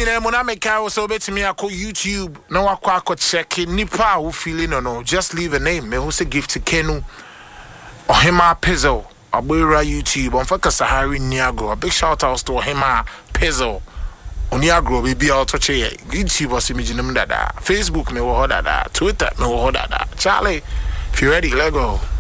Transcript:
nyina mo na make I so betimi akọ YouTube na wakọ check nipa who feeling no just leave a name me who say gift to Kenu Ohima Pizzle Abura YouTube on Faka Sahari Niagro. A big shout out to Ohima Pizzle Oniagro baby auto che YouTube was imagine dada Facebook me wo dada Twitter me wo dada Charlie if you ready let go.